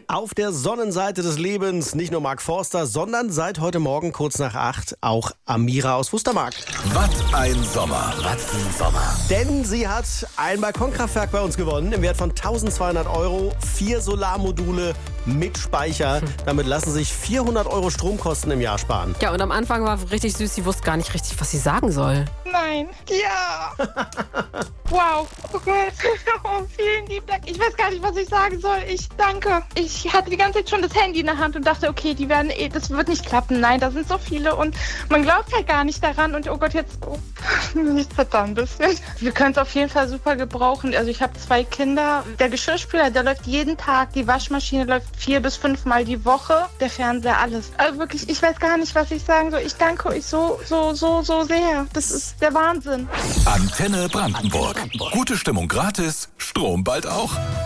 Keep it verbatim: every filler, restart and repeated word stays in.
Auf der Sonnenseite des Lebens nicht nur Mark Forster, sondern seit heute Morgen kurz nach acht auch Amira aus Wustermark. Was ein Sommer, was ein Sommer. Denn sie hat ein Balkonkraftwerk bei uns gewonnen im Wert von eintausendzweihundert Euro, vier Solarmodule mit Speicher. Damit lassen sich vierhundert Euro Stromkosten im Jahr sparen. Ja, und am Anfang war richtig süß, sie wusste gar nicht richtig, was sie sagen soll. Nein. Ja. Wow. Oh Gott. Oh, vielen lieben Dank. Ich weiß gar nicht, was ich sagen soll. Ich danke. Ich hatte die ganze Zeit schon das Handy in der Hand und dachte, okay, die werden eh, das wird nicht klappen. Nein, da sind so viele und man glaubt halt gar nicht daran. Und oh Gott, jetzt oh, nicht verdammt ein bisschen. Wir können es auf jeden Fall super gebrauchen. Also ich habe zwei Kinder. Der Geschirrspüler, der läuft jeden Tag. Die Waschmaschine läuft vier bis fünfmal die Woche. Der Fernseher, alles. Also wirklich, ich weiß gar nicht, was ich sagen soll. Ich danke euch so, so, so, so sehr. Das ist der Wahnsinn. Antenne Brandenburg. Gute Stimmung gratis, Strom bald auch.